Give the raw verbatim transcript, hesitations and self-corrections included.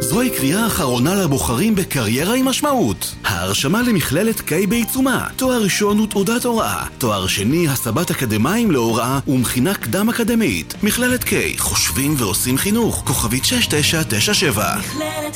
זוהי קריאה אחרונה לבוחרים בקריירה עם משמעות. ההרשמה למכללת קיי בעיצומה. תואר ראשון ותעודת הוראה. תואר שני, הסבת אקדמיים להוראה ומכינה קדם אקדמית. מכללת קיי, חושבים ועושים חינוך. כוכבית שש תשע תשע שבע. מכללת